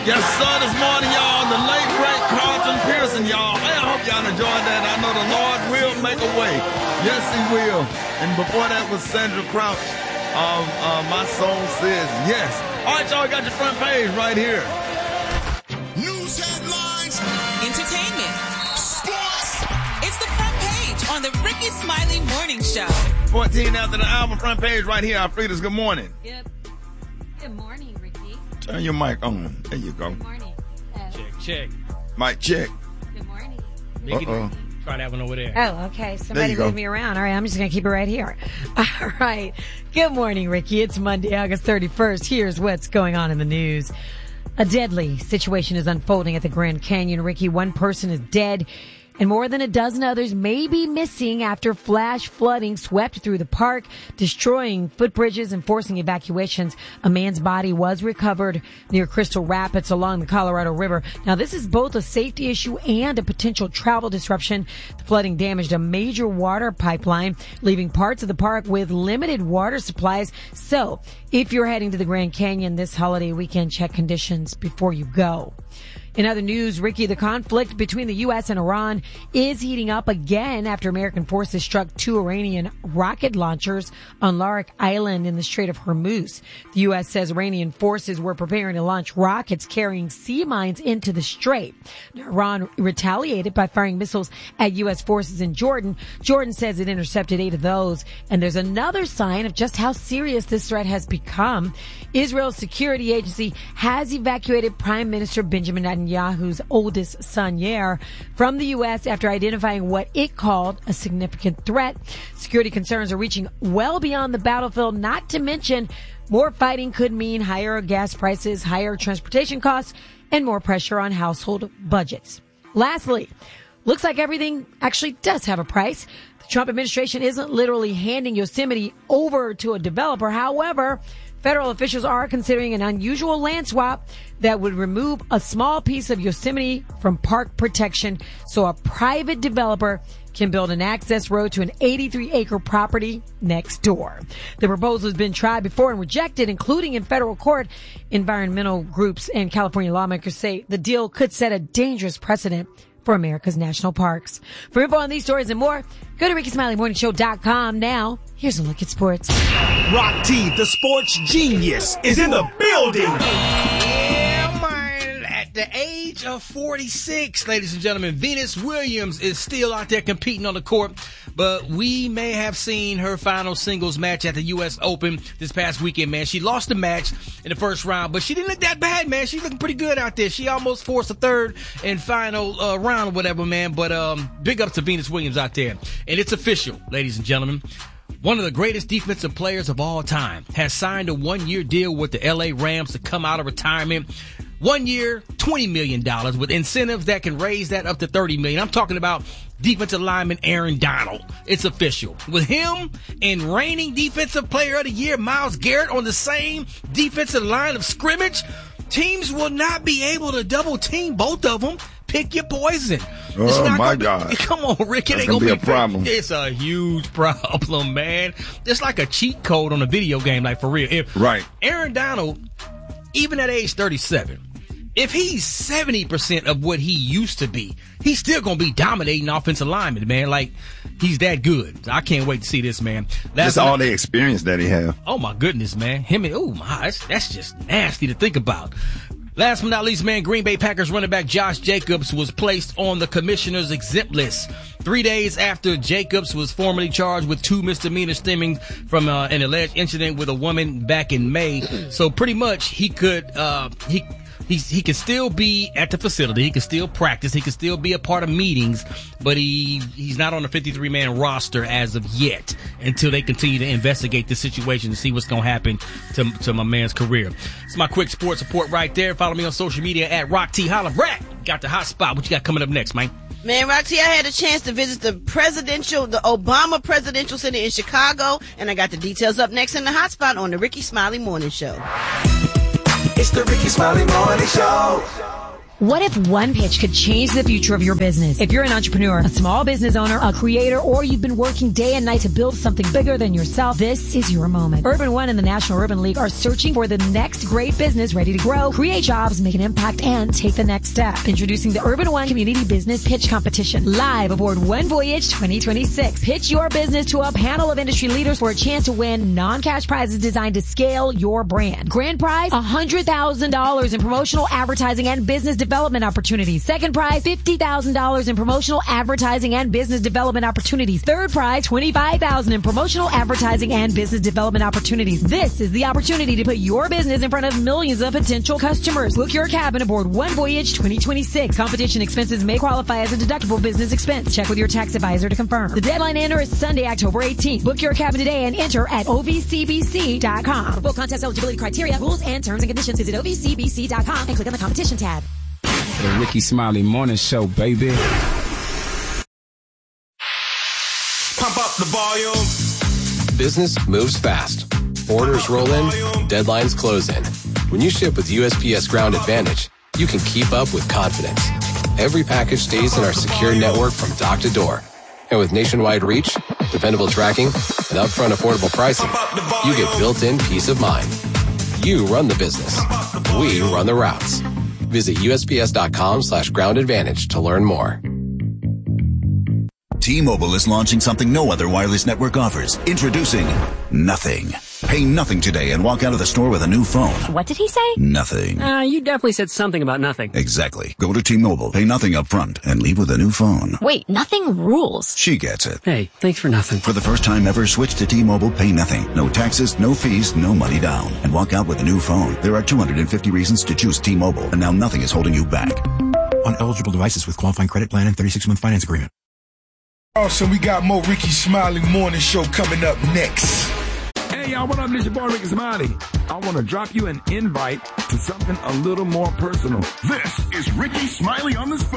Yes, sir, this morning, y'all, the late, great Carlton Pearson, y'all. Hey, I hope y'all enjoyed that. I know the Lord will make a way. Yes, he will. And before that was Sandra Crouch. My soul says yes. All right, y'all, got your front page right here. News headlines. Entertainment. Sports. It's the front page on the Ricky Smiley Morning Show. 14 after the hour, front page right here. Alfreda's good morning. Yep. Good morning, Ricky. Turn your mic on. There you go. Good morning. Check. Mic check. Good morning. Uh-oh. Try that one over there. Oh, okay. Somebody go. move me around. All right, I'm just going to keep it right here. All right. Good morning, Ricky. It's Monday, August 31st. Here's what's going on in the news. A deadly situation is unfolding at the Grand Canyon, Ricky. One person is dead, and more than a dozen others may be missing after flash flooding swept through the park, destroying footbridges and forcing evacuations. A man's body was recovered near Crystal Rapids along the Colorado River. Now, this is both a safety issue and a potential travel disruption. The flooding damaged a major water pipeline, leaving parts of the park with limited water supplies. So, if you're heading to the Grand Canyon this holiday weekend, check conditions before you go. In other news, Ricky, the conflict between the U.S. and Iran is heating up again after American forces struck 2 Iranian rocket launchers on Larak Island in the Strait of Hormuz. The U.S. says Iranian forces were preparing to launch rockets carrying sea mines into the strait. Now, Iran retaliated by firing missiles at U.S. forces in Jordan. Jordan says it intercepted 8 of those. And there's another sign of just how serious this threat has become. Israel's security agency has evacuated Prime Minister Benjamin Netanyahu's oldest son, Yair, from the U.S. after identifying what it called a significant threat. Security concerns are reaching well beyond the battlefield, not to mention more fighting could mean higher gas prices, higher transportation costs, and more pressure on household budgets. Lastly, looks like everything actually does have a price. The Trump administration isn't literally handing Yosemite over to a developer. However, federal officials are considering an unusual land swap that would remove a small piece of Yosemite from park protection so a private developer can build an access road to an 83-acre property next door. The proposal has been tried before and rejected, including in federal court. Environmental groups and California lawmakers say the deal could set a dangerous precedent for America's national parks. For info on these stories and more, go to RickySmileyMorningShow.com. Now, here's a look at sports. Rock T, the sports genius, is in the building. Yeah, man. At the age of 46, ladies and gentlemen, Venus Williams is still out there competing on the court, but we may have seen her final singles match at the U.S. Open this past weekend, man. She lost the match in the first round, but she didn't look that bad, man. She's looking pretty good out there. She almost forced a third and final round or whatever, man, but big ups to Venus Williams out there. And it's official, ladies and gentlemen. One of the greatest defensive players of all time has signed a 1-year deal with the L.A. Rams to come out of retirement. 1 year, $20 million with incentives that can raise that up to $30 million. I'm talking about defensive lineman Aaron Donald. It's official. With him and reigning defensive player of the year, Myles Garrett, on the same defensive line of scrimmage, teams will not be able to double team both of them. Pick your poison. Oh, my God. Come on, Rick. It ain't going to be a problem. It's a huge problem, man. It's like a cheat code on a video game, like for real. Right. Aaron Donald, even at age 37, if he's 70% of what he used to be, he's still going to be dominating offensive linemen, man. Like, he's that good. I can't wait to see this, man. That's all the experience that he have. Oh, my goodness, man. That's just nasty to think about. Last but not least, man, Green Bay Packers running back Josh Jacobs was placed on the commissioner's exempt list 3 days after Jacobs was formally charged with 2 misdemeanors stemming from an alleged incident with a woman back in May. So pretty much he could he can still be at the facility. He can still practice. He can still be a part of meetings, but he's not on the 53-man roster as of yet until they continue to investigate the situation and see what's going to happen to my man's career. It's my quick sports report right there. Follow me on social media at Rock T. Holla, Rat. Got the hot spot. What you got coming up next, man? Man, Roxy, I had a chance to visit the Obama Presidential Center in Chicago, and I got the details up next in the hotspot on the Ricky Smiley Morning Show. It's the Ricky Smiley Morning Show. What if one pitch could change the future of your business? If you're an entrepreneur, a small business owner, a creator, or you've been working day and night to build something bigger than yourself, this is your moment. Urban One and the National Urban League are searching for the next great business ready to grow, create jobs, make an impact, and take the next step. Introducing the Urban One Community Business Pitch Competition, live aboard One Voyage 2026. Pitch your business to a panel of industry leaders for a chance to win non-cash prizes designed to scale your brand. Grand prize, $100,000 in promotional advertising and business development opportunities. Second prize, $50,000 in promotional advertising and business development opportunities. Third prize, $25,000 in promotional advertising and business development opportunities. This is the opportunity to put your business in front of millions of potential customers. Book your cabin aboard One Voyage 2026. Competition expenses may qualify as a deductible business expense. Check with your tax advisor to confirm. The deadline to enter is Sunday, October 18th. Book your cabin today and enter at ovcbc.com. For full contest eligibility criteria, rules, and terms and conditions, visit ovcbc.com and click on the competition tab. The Ricky Smiley Morning Show, baby. Pump up the volume. Business moves fast. Orders roll in, deadlines close in. When you ship with USPS Ground Advantage, you can keep up with confidence. Every package stays in our secure network from dock to door. And with nationwide reach, dependable tracking, and upfront affordable pricing, you get built-in peace of mind. You run the business. We run the routes. Visit USPS.com/Ground Advantage to learn more. T-Mobile is launching something no other wireless network offers. Introducing Nothing. Pay nothing today and walk out of the store with a new phone. What did he say? Nothing. You definitely said something about nothing. Exactly. Go to T-Mobile, pay nothing up front, and leave with a new phone. Wait, nothing rules. She gets it. Hey, thanks for nothing. For the first time ever, switch to T-Mobile, pay nothing. No taxes, no fees, no money down. And walk out with a new phone. There are 250 reasons to choose T-Mobile, and now nothing is holding you back. On eligible devices with qualifying credit plan and 36-month finance agreement. Awesome, we got more Ricky Smiley Morning Show coming up next. Hey y'all, what up? This your boy Ricky Smiley. I want to drop you an invite to something a little more personal. This is Ricky Smiley on the spot.